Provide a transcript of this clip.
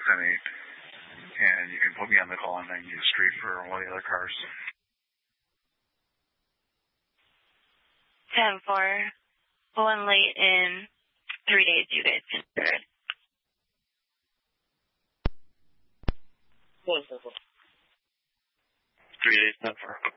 and you can put me on the call on 90th Street for all the other cars. 10-4. Pulling late in 3 days, you guys considered. 3 days, 10-4.